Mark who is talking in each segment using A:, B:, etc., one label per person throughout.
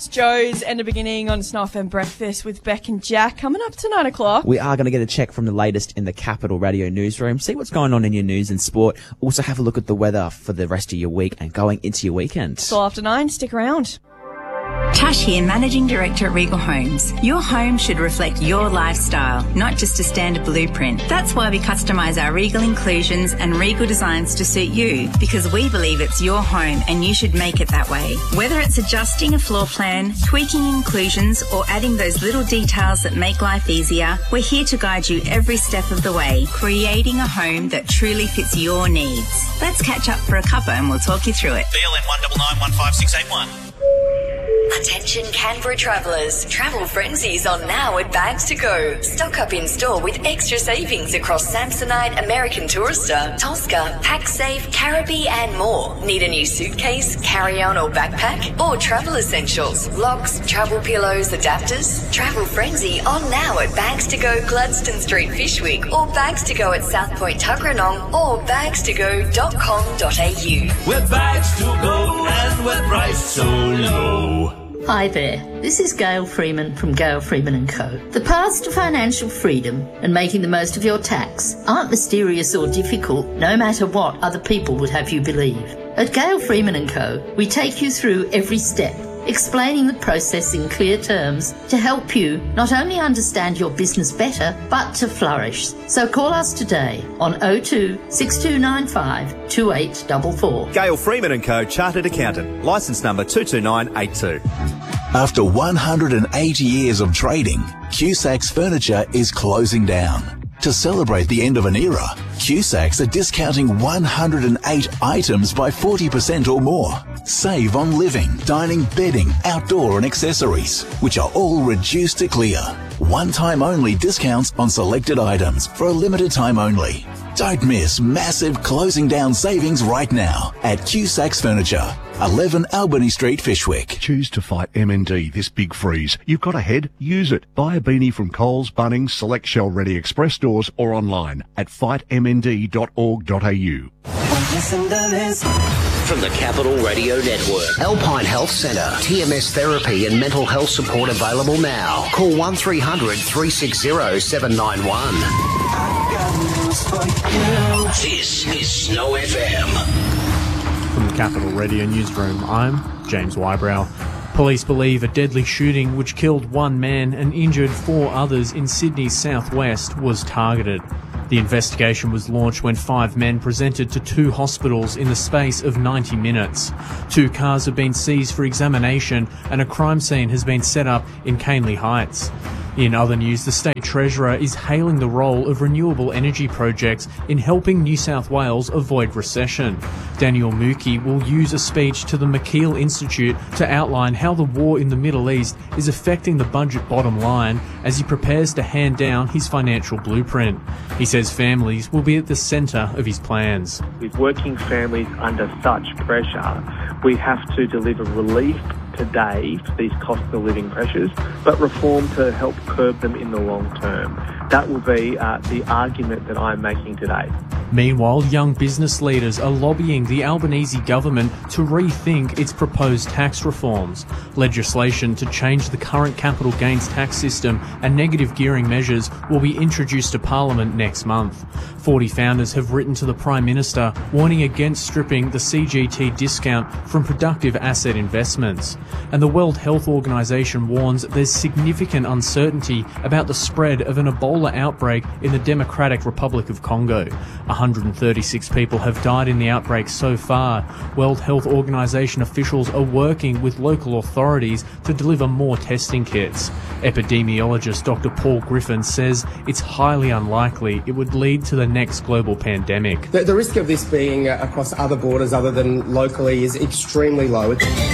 A: Joe's and a beginning on Snow FM Breakfast with Beck and Jack coming up to 9 o'clock.
B: We are going to get a check from the latest in the Capital Radio newsroom, see what's going on in your news and sport. Also have a look at the weather for the rest of your week and going into your weekend.
A: Still after 9, stick around.
C: Tash here, Managing Director at Regal Homes. Your home should reflect your lifestyle, not just a standard blueprint. That's why we customise our Regal inclusions and Regal designs to suit you, because we believe it's your home and you should make it that way. Whether it's adjusting a floor plan, tweaking inclusions, or adding those little details that make life easier, we're here to guide you every step of the way, creating a home that truly fits your needs. Let's catch up for a cuppa and we'll talk you through it.
D: BLN 199 15681.
E: Attention Canberra travellers. Travel Frenzy's on now at Bags to Go. Stock up in store with extra savings across Samsonite, American Tourister, Tosca, PakSafe, Caribbee and more. Need a new suitcase, carry-on or backpack? Or travel essentials, locks, travel pillows, adapters? Travel Frenzy on now at Bags to Go Gladstone Street Fishwick or Bags to Go at South Point Tuggeranong or bagstogo.com.au.
D: We're Bags to Go and we're priced so low.
F: Hi there, this is Gail Freeman from Gail Freeman & Co. The paths to financial freedom and making the most of your tax aren't mysterious or difficult, no matter what other people would have you believe. At Gail Freeman & Co, we take you through every step, explaining the process in clear terms to help you not only understand your business better, but to flourish. So call us today on 02 6295 2844.
G: Gail Freeman & Co, Chartered Accountant, licence number 22982.
H: After 180 years of trading, Cusacks Furniture is closing down. To celebrate the end of an era, Cusacks are discounting 108 items by 40% or more. Save on living, dining, bedding, outdoor and accessories, which are all reduced to clear. One-time only discounts on selected items for a limited time only. Don't miss massive closing down savings right now at Cusacks Furniture, 11 Albany Street, Fishwick.
I: Choose to fight MND this big freeze. You've got a head, use it. Buy a beanie from Coles, Bunnings, select Shell Ready Express stores or online at fightmnd.org.au.
D: Listen to this.
J: From the Capital Radio Network, Alpine Health Centre, TMS therapy and mental health support available now. Call 1300 360 791. This is Snow FM.
K: From the Capital Radio Newsroom, I'm James Wybrow. Police believe a deadly shooting which killed one man and injured 4 others in Sydney's southwest was targeted. The investigation was launched when 5 men presented to 2 hospitals in the space of 90 minutes. 2 cars have been seized for examination and a crime scene has been set up in Canley Heights. In other news, the State Treasurer is hailing the role of renewable energy projects in helping New South Wales avoid recession. Daniel Mookie will use a speech to the McKeel Institute to outline how the war in the Middle East is affecting the budget bottom line as he prepares to hand down his financial blueprint. He says families will be at the centre of his plans.
L: With working families under such pressure, we have to deliver relief today for these cost of living pressures, but reform to help curb them in the long term. That will be the argument that I'm making today.
K: Meanwhile, young business leaders are lobbying the Albanese government to rethink its proposed tax reforms. Legislation to change the current capital gains tax system and negative gearing measures will be introduced to Parliament next month. 40 founders have written to the Prime Minister warning against stripping the CGT discount from productive asset investments. And the World Health Organization warns there's significant uncertainty about the spread of an Ebola outbreak in the Democratic Republic of Congo. 136 people have died in the outbreak so far. World Health Organization officials are working with local authorities to deliver more testing kits. Epidemiologist Dr. Paul Griffin says it's highly unlikely it would lead to the next global pandemic.
M: The risk of this being across other borders other than locally is extremely low.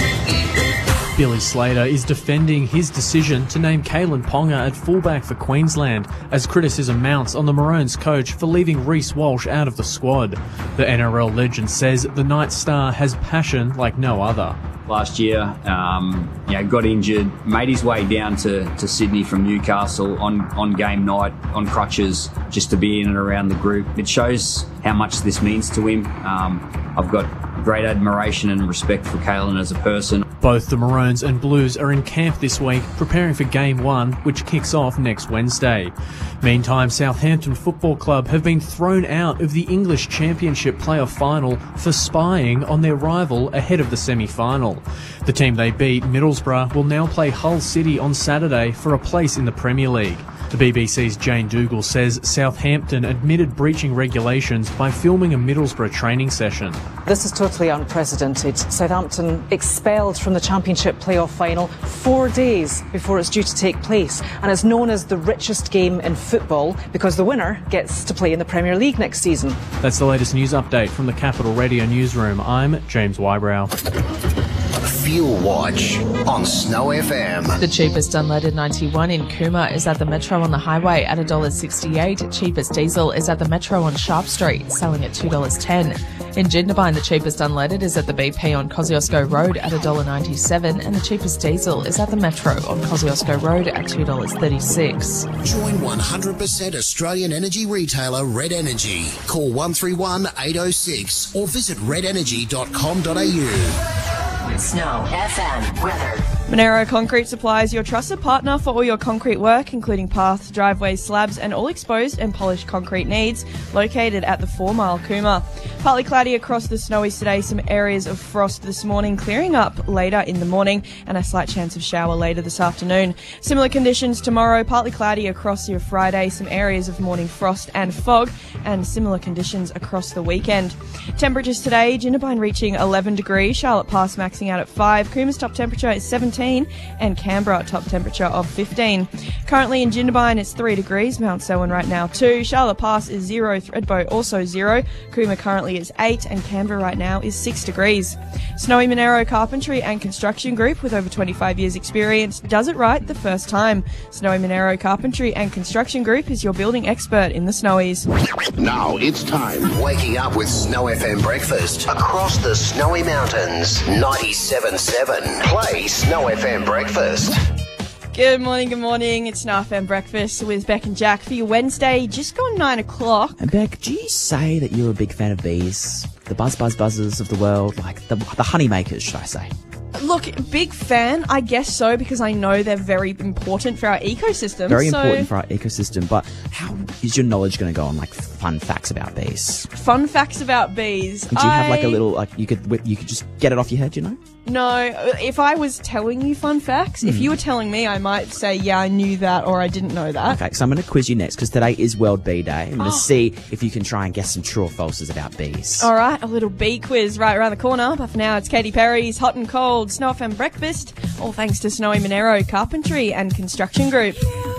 K: Billy Slater is defending his decision to name Kalen Ponga at fullback for Queensland as criticism mounts on the Maroons coach for leaving Reece Walsh out of the squad. The NRL legend says the Night Star has passion like no other.
N: Last year, got injured, made his way down to Sydney from Newcastle on game night, on crutches, just to be in and around the group. It shows how much this means to him. I've got great admiration and respect for Caelan as a person.
K: Both the Maroons and Blues are in camp this week, preparing for Game 1, which kicks off next Wednesday. Meantime, Southampton Football Club have been thrown out of the English Championship playoff final for spying on their rival ahead of the semi-final. The team they beat, Middlesbrough, will now play Hull City on Saturday for a place in the Premier League. The BBC's Jane Dougal says Southampton admitted breaching regulations by filming a Middlesbrough training session.
O: This is totally unprecedented. Southampton expelled from the Championship playoff final 4 days before it's due to take place, and it's known as the richest game in football because the winner gets to play in the Premier League next season.
K: That's the latest news update from the Capital Radio newsroom. I'm James Wybrow.
J: Fuel Watch on Snow FM.
P: The cheapest unleaded 91 in Cooma is at the Metro on the highway at $1.68. Cheapest diesel is at the Metro on Sharp Street, selling at $2.10. In Jindabyne, the cheapest unleaded is at the BP on Kosciuszko Road at $1.97, and the cheapest diesel is at the Metro on Kosciuszko Road at $2.36.
Q: Join 100% Australian energy retailer Red Energy. Call 131 806 or visit redenergy.com.au.
E: Snow FM weather.
A: Monero Concrete supplies your trusted partner for all your concrete work, including paths, driveways, slabs, and all exposed and polished concrete needs, located at the 4 Mile Cooma. Partly cloudy across the Snowies today, some areas of frost this morning, clearing up later in the morning, and a slight chance of shower later this afternoon. Similar conditions tomorrow, partly cloudy across your Friday, some areas of morning frost and fog, and similar conditions across the weekend. Temperatures today, Jindabyne reaching 11 degrees, Charlotte Pass maxing out at 5, Cooma's top temperature is 17, and Canberra top temperature of 15. Currently in Jindabyne it's 3 degrees, Mount Selwyn right now 2, Charlotte Pass is 0, Thredbo also 0, Cooma currently is 8, and Canberra right now is 6 degrees. Snowy Monero Carpentry and Construction Group, with over 25 years experience, does it right the first time. Snowy Monero Carpentry and Construction Group is your building expert in the Snowies.
J: Now it's time. Waking up with Snow FM breakfast across the Snowy Mountains. 97.7. Play Snow FM breakfast.
A: Good morning. It's Snow FM breakfast with Beck and Jack for your Wednesday, just gone 9 o'clock.
B: And Beck, do you say that you're a big fan of bees? The buzzers of the world, like the honey makers, should I say?
A: Look, big fan, I guess so, because I know they're very important for our ecosystem.
B: Very important for our ecosystem, but how is your knowledge going to go on, like, fun facts about bees?
A: Fun facts about bees.
B: And do you have, like, a little, like, you could just get it off your head, you know?
A: No, if I was telling you fun facts, if you were telling me, I might say, yeah, I knew that, or I didn't know that.
B: Okay, so I'm going to quiz you next, because today is World Bee Day. I'm going to see if you can try and guess some true or falses about bees.
A: All right, a little bee quiz right around the corner. But for now, it's Katy Perry's Hot and Cold Snow FM breakfast, all thanks to Snowy Monero Carpentry and Construction Group.